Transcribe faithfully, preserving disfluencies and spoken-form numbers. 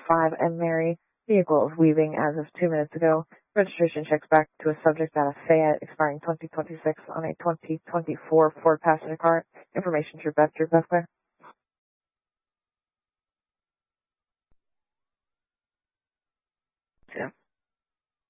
five and Mary. Vehicle is leaving as of two minutes ago. Registration checks back to a subject out of Fayette, expiring twenty twenty-six on a twenty twenty-four Ford passenger car. Information to Beth, Drew Beth Claire. Yeah.